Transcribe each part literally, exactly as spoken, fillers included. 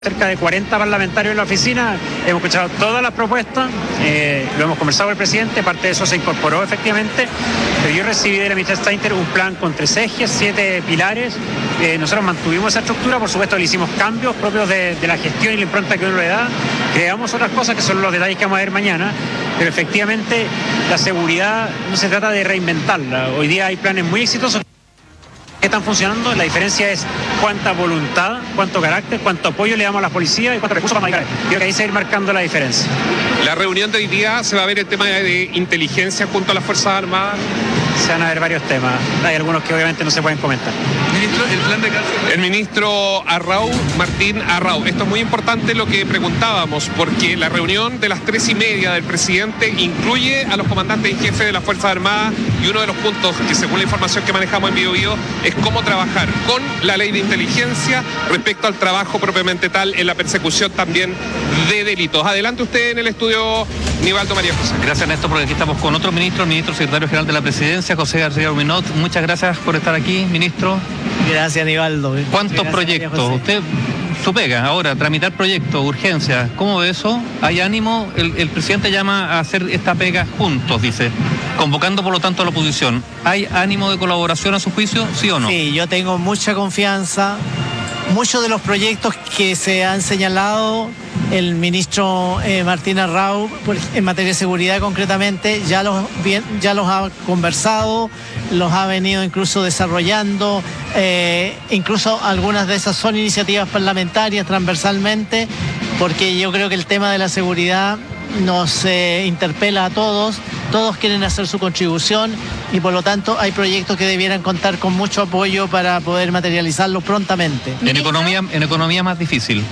Cerca de cuarenta parlamentarios en la oficina, hemos escuchado todas las propuestas, eh, lo hemos conversado con el presidente, parte de eso se incorporó efectivamente, pero yo recibí de la ministra Steiner un plan con tres ejes, siete pilares, eh, nosotros mantuvimos esa estructura, por supuesto le hicimos cambios propios de, de la gestión y la impronta que uno le da, creamos otras cosas que son los detalles que vamos a ver mañana, pero efectivamente la seguridad no se trata de reinventarla, hoy día hay planes muy exitosos que están funcionando, la diferencia es cuánta voluntad, cuánto carácter, cuánto apoyo le damos a la policía y cuántos recursos vamos a dedicar. Creo que ahí se va a ir marcando la diferencia. La reunión de hoy día se va a ver el tema de inteligencia junto a las Fuerzas Armadas. Se van a ver varios temas, hay algunos que obviamente no se pueden comentar. Ministro, el plan de cárcel. El ministro Arrau, Martín Arrau, esto es muy importante lo que preguntábamos, porque la reunión de las tres y media del presidente incluye a los comandantes y jefes de las Fuerzas Armadas y uno de los puntos que según la información que manejamos en Bio Bio es cómo trabajar con la ley de inteligencia respecto al trabajo propiamente tal en la persecución también de delitos. Adelante usted en el estudio, Nivaldo María José. Gracias, Néstor, porque aquí estamos con otro ministro, el ministro secretario general de la Presidencia, José García Huminot. Muchas gracias por estar aquí, ministro. Gracias, Nivaldo. ¿Cuántos Gracias, proyectos? Usted, su pega, ahora, tramitar proyectos, urgencias, ¿cómo ve eso? ¿Hay ánimo? El, el presidente llama a hacer esta pega juntos, dice, convocando por lo tanto a la oposición. ¿Hay ánimo de colaboración a su juicio, sí o no? Sí, yo tengo mucha confianza. Muchos de los proyectos que se han señalado, el ministro eh, Martín Arrau, en materia de seguridad concretamente, ya los, bien, ya los ha conversado, los ha venido incluso desarrollando, eh, incluso algunas de esas son iniciativas parlamentarias transversalmente, porque yo creo que el tema de la seguridad nos eh, interpela a todos, todos quieren hacer su contribución y por lo tanto hay proyectos que debieran contar con mucho apoyo para poder materializarlos prontamente. En economía, en economía más difícil.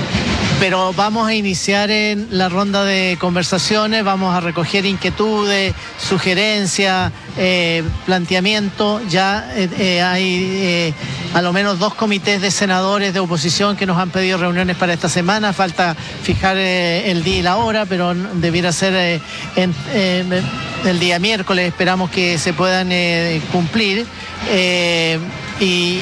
Pero vamos a iniciar en la ronda de conversaciones, vamos a recoger inquietudes, sugerencias, eh, planteamientos. Ya eh, eh, hay eh, a lo menos dos comités de senadores de oposición que nos han pedido reuniones para esta semana. Falta fijar eh, el día y la hora, pero debiera ser eh, en, eh, el día miércoles. Esperamos que se puedan eh, cumplir. Eh, y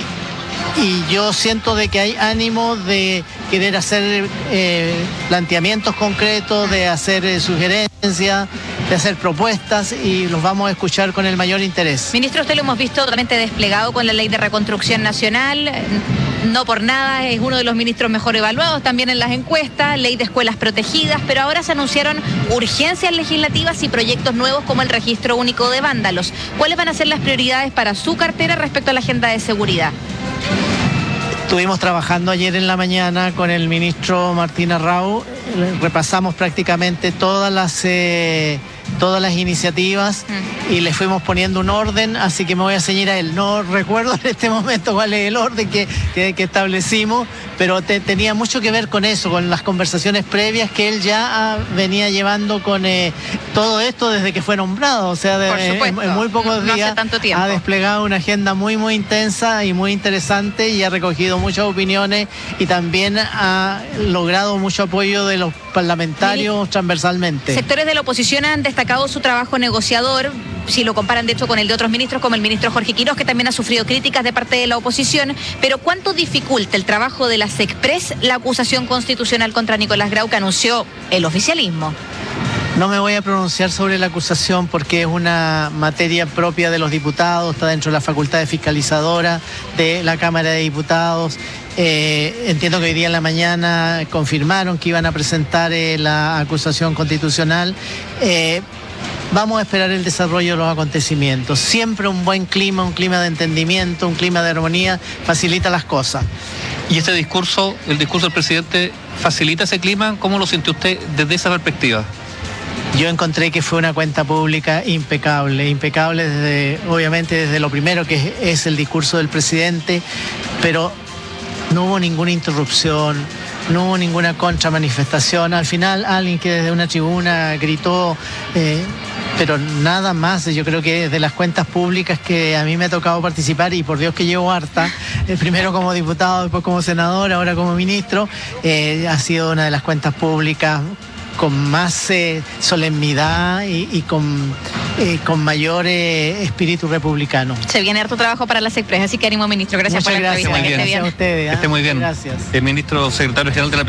Y yo siento de que hay ánimo de querer hacer eh, planteamientos concretos, de hacer eh, sugerencias, de hacer propuestas y los vamos a escuchar con el mayor interés. Ministro, usted lo hemos visto totalmente desplegado con la Ley de Reconstrucción Nacional. No por nada es uno de los ministros mejor evaluados también en las encuestas, ley de escuelas protegidas, pero ahora se anunciaron urgencias legislativas y proyectos nuevos como el registro único de vándalos. ¿Cuáles van a ser las prioridades para su cartera respecto a la agenda de seguridad? Estuvimos trabajando ayer en la mañana con el ministro Martín Arrau, repasamos prácticamente todas las eh, todas las iniciativas mm. y le fuimos poniendo un orden, así que me voy a ceñir a él. No recuerdo en este momento cuál es el orden que, que, que establecimos, pero te, tenía mucho que ver con eso, con las conversaciones previas que él ya venía llevando con eh, todo esto desde que fue nombrado, o sea, de, en, en muy pocos no días hace tanto tiempo. Ha desplegado una agenda muy muy intensa y muy interesante y ha recogido muchas opiniones y también ha logrado mucho apoyo de los parlamentarios sí. transversalmente. Sectores de la oposición han destacado su trabajo negociador, si lo comparan de hecho con el de otros ministros, como el ministro Jorge Quiroz, que también ha sufrido críticas de parte de la oposición, pero ¿cuánto dificulta el trabajo de la SECPRES la acusación constitucional contra Nicolás Grau que anunció el oficialismo? No me voy a pronunciar sobre la acusación porque es una materia propia de los diputados, está dentro de la facultad fiscalizadora de la Cámara de Diputados. Eh, entiendo que hoy día en la mañana confirmaron que iban a presentar eh, la acusación constitucional. Eh, Vamos a esperar el desarrollo de los acontecimientos. Siempre un buen clima, un clima de entendimiento, un clima de armonía, facilita las cosas. ¿Y este discurso, el discurso del presidente, facilita ese clima? ¿Cómo lo siente usted desde esa perspectiva? Yo encontré que fue una cuenta pública impecable, impecable desde, obviamente desde lo primero que es, es el discurso del presidente, pero no hubo ninguna interrupción, no hubo ninguna contramanifestación. Al final alguien que desde una tribuna gritó, eh, pero nada más. Yo creo que de las cuentas públicas que a mí me ha tocado participar, y por Dios que llevo harta, eh, primero como diputado, después como senador, ahora como ministro, eh, ha sido una de las cuentas públicas con más eh, solemnidad y, y con eh, con mayor eh, espíritu republicano. Se viene harto trabajo para las Express, así que ánimo, ministro. Gracias Muchas por la gracias, entrevista. Que esté gracias bien. a ustedes. Que esté muy bien. Gracias. El ministro secretario general de la